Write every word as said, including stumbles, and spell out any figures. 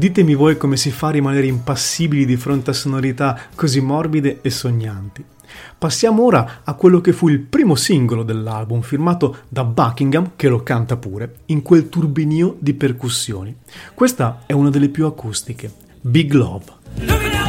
Ditemi voi come si fa a rimanere impassibili di fronte a sonorità così morbide e sognanti. Passiamo ora a quello che fu il primo singolo dell'album, firmato da Buckingham, che lo canta pure, in quel turbinio di percussioni. Questa è una delle più acustiche, Big Love.